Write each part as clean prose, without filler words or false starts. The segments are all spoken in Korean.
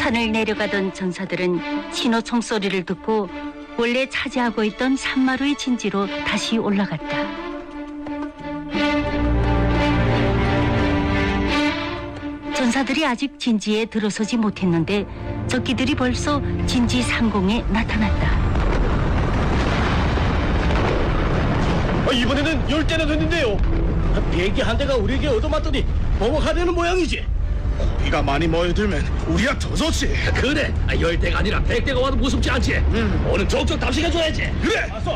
산을 내려가던 전사들은 신호 총소리를 듣고 원래 차지하고 있던 산마루의 진지로 다시 올라갔다. 전사들이 아직 진지에 들어서지 못했는데 적기들이 벌써 진지 상공에 나타났다. 이번에는 10대나 됐는데요. 비행기 한 대가 우리에게 얻어맞더니 보복하려는 모양이지. 고기가 많이 모여들면 우리야 더 좋지. 그래, 10대가 아니라 100대가 와도 무섭지 않지. 오늘 족족 답식해줘야지. 그래. 알았어.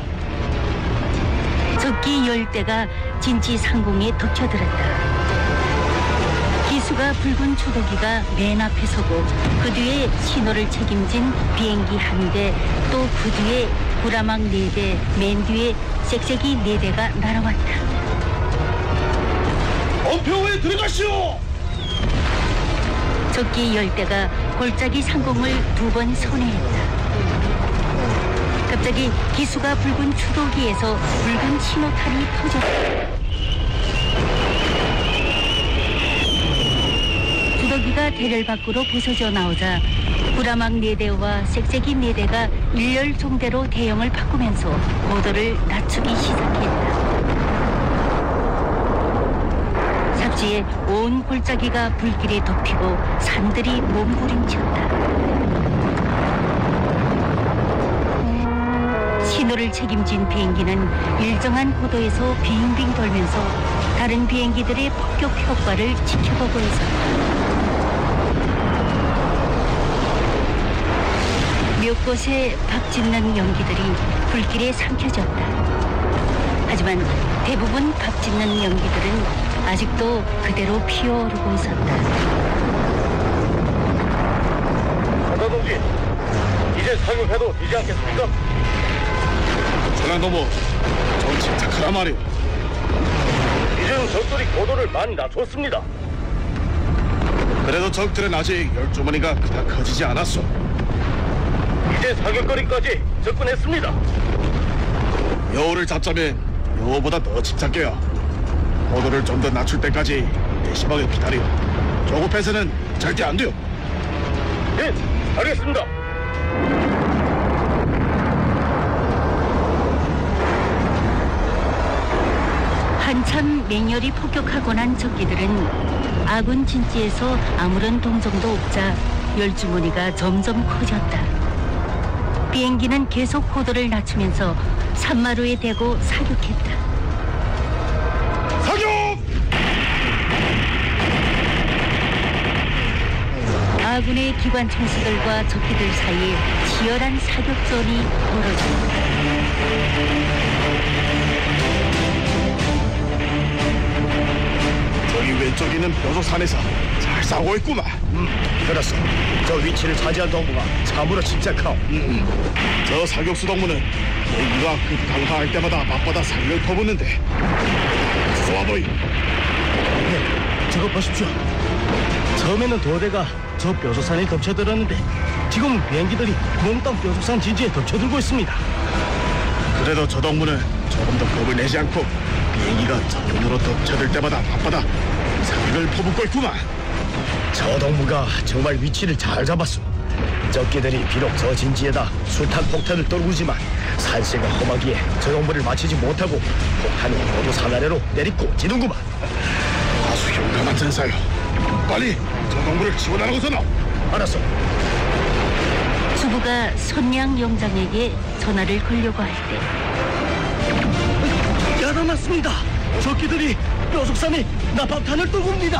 적기 10대가 진지 상공에 덮쳐들었다. 기수가 붉은 추도기가 맨 앞에 서고 그 뒤에 신호를 책임진 비행기 한 대, 또 그 뒤에 구라막 4대, 맨 뒤에 쌕쌕이 4대가 날아왔다. 엄표에 들어가시오. 적기 10대가 골짜기 상공을 2번 선회했다. 갑자기 기수가 붉은 추도기에서 붉은 신호탄이 터졌다. 추도기가 대를 밖으로 부서져 나오자 구라막 4대와 쌕쌕이 4대가 일렬종대로 대형을 바꾸면서 고도를 낮추기 시작했다. 삽시에 온 골짜기가 불길에 덮이고 산들이 몸부림쳤다. 신호를 책임진 비행기는 일정한 고도에서 빙빙 돌면서 다른 비행기들의 폭격 효과를 지켜보고 있었다. 몇 곳에 박짓는 연기들이 불길에 삼켜졌다. 하지만 대부분 박짓는 연기들은 아직도 그대로 피어오르고 있었다. 사다 동지, 이제 사격해도 되지 않겠습니까? 전랑도모, 전 침착하라 말이오. 이제는 적들이 고도를 많이 낮췄습니다. 그래도 적들은 아직 열주머니가 그닥 커지지 않았어. 이제 사격거리까지 접근했습니다. 여우를 잡자면 여우보다 더 침착해야. 고도를 좀 더 낮출 때까지 내심하게 기다려. 조급해서는 절대 안 돼요. 네, 알겠습니다. 한참 맹렬히 폭격하고 난 적기들은 아군 진지에서 아무런 동정도 없자 열주머니가 점점 커졌다. 비행기는 계속 고도를 낮추면서 산마루에 대고 사격했다. 사격! 아군의 기관 총수들과 적기들 사이에 치열한 사격전이 벌어졌다. 저기 왼쪽에 있는 벼소산에서 잘 싸우고 있구만. 그렇소. 저 위치를 차지한 동무가 참으로 침착하오. 저 사격수 동무는 비행기가 급강하할 때마다 밤마다 산을 퍼붓는데 쏘아 보이. 네, 저거 보십시오. 처음에는 도대가 저 벼소산에 덮쳐들었는데 지금은 비행기들이 몽땅 벼소산 지지에 덮쳐들고 있습니다. 그래도 저 동무는 조금 더 겁을 내지 않고 비행기가 적군으로 덮쳐들 때마다 밤마다 산을 퍼붓고 있구만. 저 동무가 정말 위치를 잘 잡았소. 적기들이 비록 저 진지에다 수탄 폭탄을 떨구지만 산세가 험하기에 저 동무를 맞추지 못하고 폭탄이 모두 산 아래로 내리꽂히는구만. 아주 용감한 전사요. 빨리 저 동무를 지원하라고 전화. 알았어. 주부가 선양 영장에게 전화를 걸려고 할 때 야단났습니다. 적기들이 벼속산에 나방탄을 떨굽니다.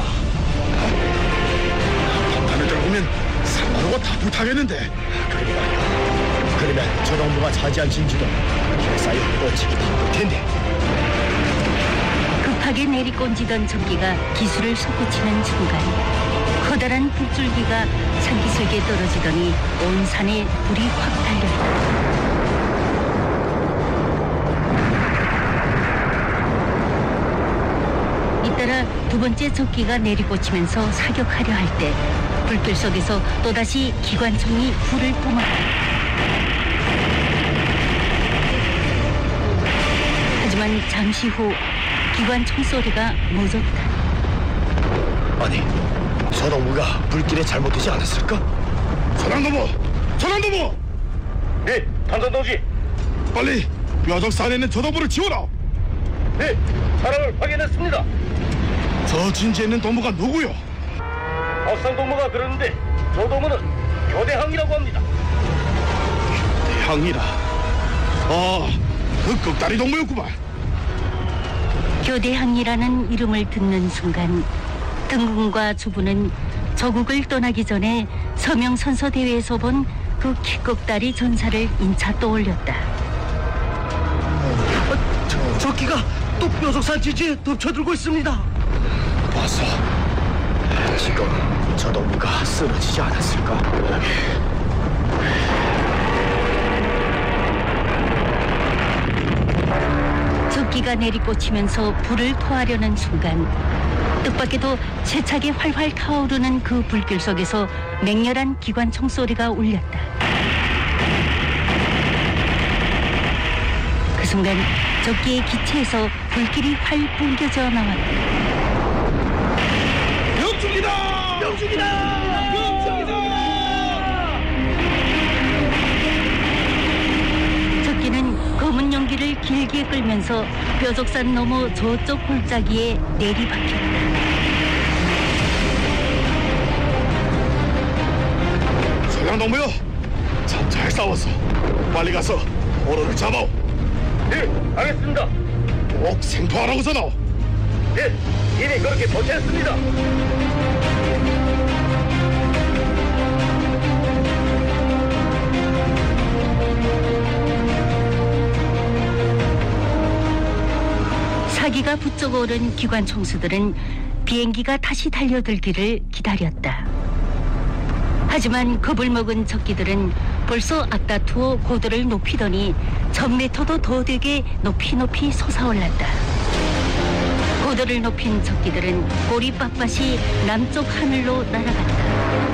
폭탄을 떨구면 산마루가 다 불타겠는데. 그러면 저 동무가 차지한 진지도 길사이 뻗치기 바쁠 텐데. 급하게 내리꼰지던 적기가 기수를 솟구치는 순간 커다란 불줄기가 산기슭에 떨어지더니 온 산에 불이 확 달렸다. 잇따라 두 번째 적기가 내리꽂히면서 사격하려 할 때 불길 속에서 또다시 기관총이 불을 뿜었다. 하지만 잠시 후 기관 총소리가 멎었다. 아니, 저 동무가 불길에 잘못되지 않았을까? 천왕노무! 천왕노무! 네, 탐정동지. 빨리 묘적산에 있는 저동부를 지워라! 네, 사람을 확인했습니다. 저 진지에 있는 동무가 누구요? 박상동무가 그러는데 저 동무는 교대항이라고 합니다. 대항이라. 그 끝다리 동무였구만. 교대항이라는 이름을 듣는 순간 등군과 주부는 저국을 떠나기 전에 서명선서 대회에서 본 그 키꺽다리 전사를 인차 떠올렸다. 적기가 또 뾰족산 지지에 덮쳐들고 있습니다. 봐서 지금 저 동무가 쓰러지지 않았을까? 적기가 내리꽂히면서 불을 토하려는 순간 뜻밖에도 세차게 활활 타오르는 그 불길 속에서 맹렬한 기관총 소리가 울렸다. 그 순간 적기의 기체에서 불길이 활 뿜겨져 나왔다. 명중이다! 명중이다! 명중이다! 적기는 검은 용기를 길게 끌면서 뾰족산 너머 저쪽 골짜기에 내리박혔다. 천왕동무요! 참 잘 싸웠어. 빨리 가서 오로를 잡아오. 네, 알겠습니다. 꼭 생포하라고 전하오. 네, 이미 그렇게 보냈습니다. 사기가 부쩍 오른 기관 총수들은 비행기가 다시 달려들기를 기다렸다. 하지만 겁을 먹은 적기들은 벌써 앞다투어 고도를 높이더니 1000m도 더 되게 높이 솟아올랐다. 고도를 높인 적기들은 꼬리 빳빳이 남쪽 하늘로 날아갔다.